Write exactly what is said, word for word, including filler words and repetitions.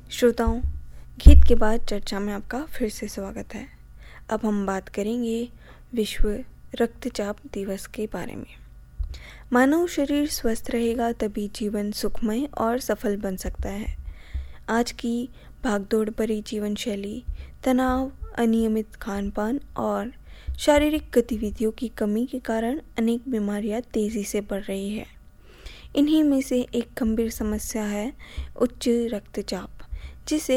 श्रोताओं, गीत के बाद चर्चा में आपका फिर से स्वागत है। अब हम बात करेंगे विश्व रक्तचाप दिवस के बारे में। मानव शरीर स्वस्थ रहेगा तभी जीवन सुखमय और सफल बन सकता है। आज की भागदौड़ भरी जीवन शैली, तनाव, अनियमित खान-पान और शारीरिक गतिविधियों की कमी के कारण अनेक बीमारियां तेज़ी से बढ़ रही है। इन्हीं में से एक गंभीर समस्या है उच्च रक्तचाप, जिसे